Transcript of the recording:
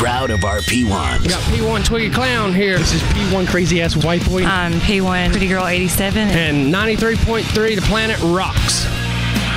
proud of our P1s. We got P1 Twiggy Clown here. This is P1 Crazy Ass White Boy. I'm P1 Pretty Girl 87. And 93.3 The Planet Rocks.